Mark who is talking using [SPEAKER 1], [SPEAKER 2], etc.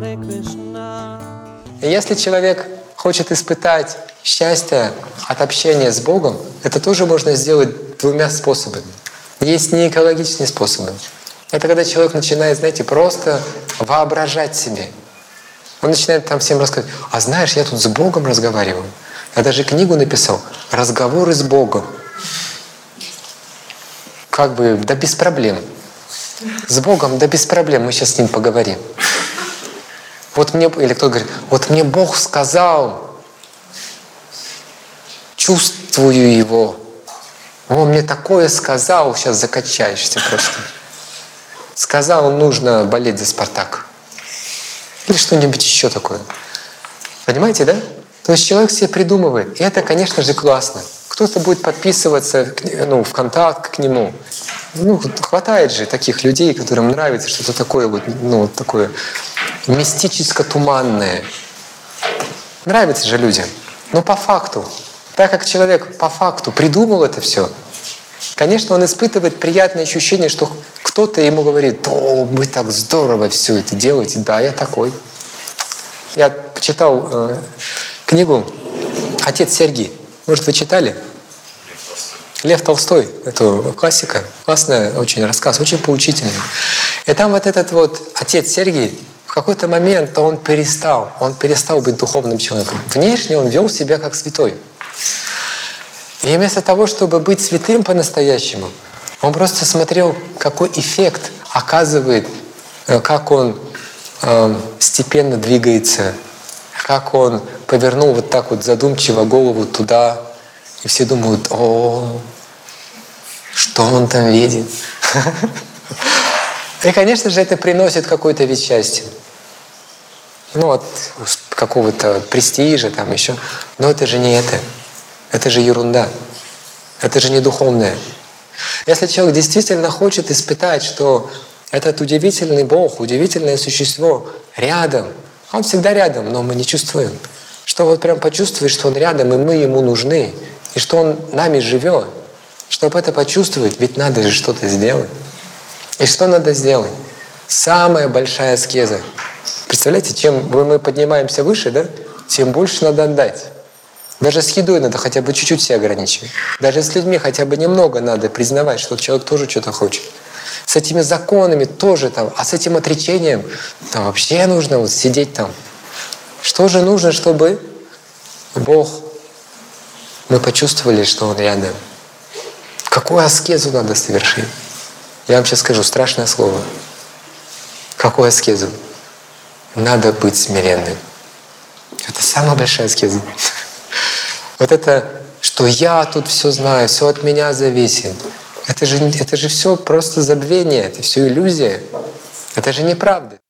[SPEAKER 1] И если человек хочет испытать счастье от общения с Богом, это тоже можно сделать двумя способами. Есть неэкологичные способы. Это когда человек начинает, знаете, просто воображать себе. Он начинает там всем рассказывать: а знаешь, я тут с Богом разговариваю. Я даже книгу написал «Разговоры с Богом». Как бы, да без проблем. С Богом, да без проблем, мы сейчас с Ним поговорим. Вот мне, или кто-то говорит: вот мне Бог сказал, чувствую Его. Он мне такое сказал, сейчас закачаешься просто. Сказал, нужно болеть за «Спартак». Или что-нибудь еще такое. Понимаете, да? То есть человек себе придумывает. И это, конечно же, классно. Кто-то будет подписываться, в контакт к нему. Хватает же таких людей, которым нравится что-то такое такое мистическо-туманное. Нравится же людям. Но по факту, так как человек по факту придумал это все, конечно, он испытывает приятное ощущение, что кто-то ему говорит: «О, вы так здорово все это делаете». Да, я такой. Я почитал книгу «Отец Сергий». Может, вы читали? Лев Толстой. Это классика. Классный очень рассказ, очень поучительный. И там вот этот вот отец Сергий, в какой-то момент он перестал быть духовным человеком. Внешне он вел себя как святой. И вместо того, чтобы быть святым по-настоящему, он просто смотрел, какой эффект оказывает, как он степенно двигается, как он повернул вот так вот задумчиво голову туда, и все думают: о, что он там видит. И, конечно же, это приносит какой-то вид счастья. От какого-то престижа там еще. Но это же не это. Это же ерунда. Это же не духовное. Если человек действительно хочет испытать, что этот удивительный Бог, удивительное существо рядом, Он всегда рядом, но мы не чувствуем. Что вот прям почувствовать, что Он рядом, и мы Ему нужны, и что Он нами живет. Чтобы это почувствовать, ведь надо же что-то сделать. И что надо сделать? Самая большая аскеза. Представляете, чем мы поднимаемся выше, да, тем больше надо отдать. Даже с едой надо хотя бы чуть-чуть себя ограничивать. Даже с людьми хотя бы немного надо признавать, что человек тоже что-то хочет. С этими законами тоже там, а с этим отречением там вообще нужно вот сидеть там. Что же нужно, чтобы мы почувствовали, что Он рядом? Какую аскезу надо совершить? Я вам сейчас скажу страшное слово. Какую аскезу? Надо быть смиренным. Это самая большая аскеза. Вот это, что я тут все знаю, все от меня зависит. Это же все просто забвение, это все иллюзия. Это же неправда.